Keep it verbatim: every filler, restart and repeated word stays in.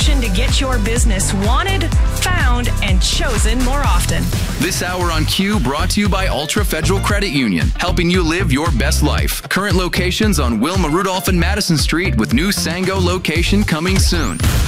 solution to get your business wanted, found, and chosen more often. This hour on Q brought to you by Ultra Federal Credit Union, helping you live your best life. Current locations on Wilma Rudolph and Madison Street, with new Sango location coming soon.